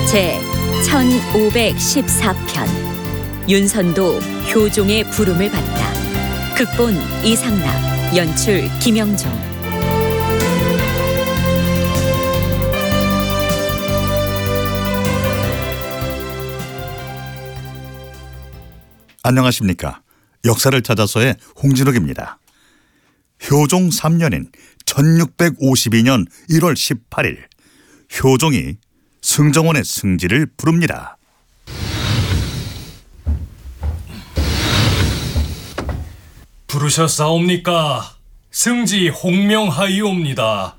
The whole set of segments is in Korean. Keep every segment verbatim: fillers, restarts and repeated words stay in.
제 천오백십사 편 윤선도 효종의 부름을 받다. 극본 이상락, 연출 김영종. 안녕하십니까. 역사를 찾아서의 홍진욱입니다. 효종 삼 년인 천육백오십이 년 일월 십팔일 효종이 승정원의 승지를 부릅니다. 부르셨사옵니까? 승지 홍명하이옵니다.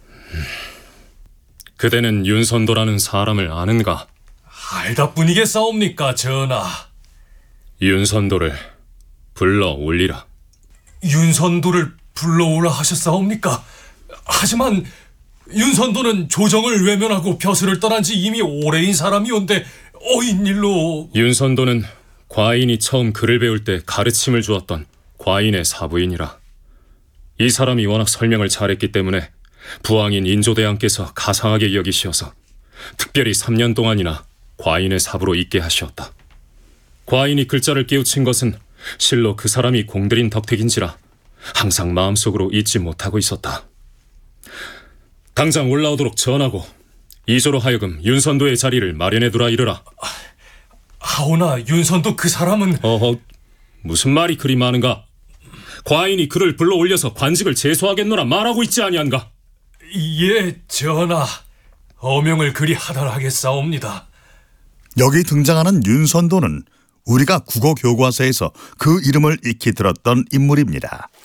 그대는 윤선도라는 사람을 아는가? 알다뿐이겠사옵니까, 전하? 윤선도를 불러 올리라. 윤선도를 불러오라 하셨사옵니까? 하지만 윤선도는 조정을 외면하고 벼슬을 떠난 지 이미 오래인 사람이온데 어인일로... 윤선도는 과인이 처음 글을 배울 때 가르침을 주었던 과인의 사부이니라. 이 사람이 워낙 설명을 잘했기 때문에 부왕인 인조대왕께서 가상하게 여기시어서 특별히 삼 년 동안이나 과인의 사부로 있게 하시었다. 과인이 글자를 깨우친 것은 실로 그 사람이 공들인 덕택인지라 항상 마음속으로 잊지 못하고 있었다. 당장 올라오도록 전하고 이조로 하여금 윤선도의 자리를 마련해두라 이르라. 하오나 윤선도 그 사람은... 어허, 무슨 말이 그리 많은가? 과인이 그를 불러 올려서 관직을 제소하겠노라 말하고 있지 아니한가? 예, 전하. 어명을 그리 하달하겠사옵니다. 여기 등장하는 윤선도는 우리가 국어교과서에서 그 이름을 익히 들었던 인물입니다.